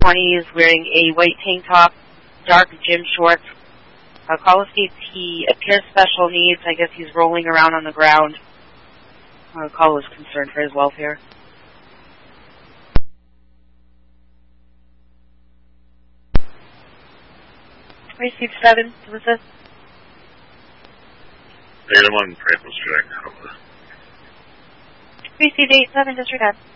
20s, wearing a white tank top, dark gym shorts. Caller states he appears special needs. I guess he's rolling around on the ground. Caller was concerned for his welfare. 367, what's this? Hey, I'm on Franklin Street. 387, disregard.